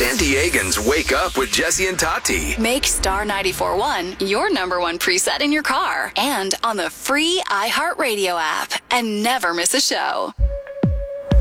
San Diegans wake up with Jesse and Tati. Make Star 94.1 your number one preset in your car and on the free iHeartRadio app. And never miss a show.